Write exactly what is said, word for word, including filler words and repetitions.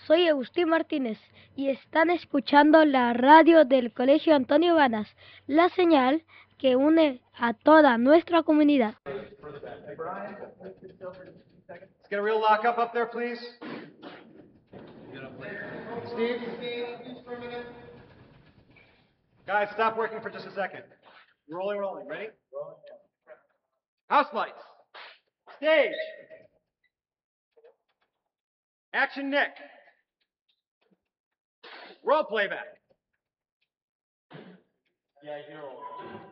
soy Agustín Martínez y están escuchando la radio del Colegio Antonio Banas, la señal que une a toda nuestra comunidad. Let's get a real lock up up there, please. Steve, Steve, for a minute. Guys, stop working for just a second. Rolling, rolling. Ready? House lights. Stage. Action, Nick. Roll playback. Yeah, you're